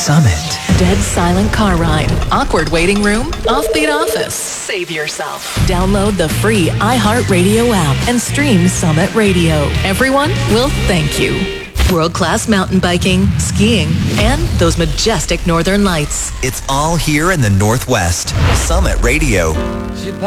Summit. Dead silent car ride, awkward waiting room, offbeat office. Save yourself. Download the free iHeartRadio app and stream Summit Radio. Everyone will thank you. World-class mountain biking, skiing, and those majestic northern lights. It's all here in the Northwest. Summit Radio.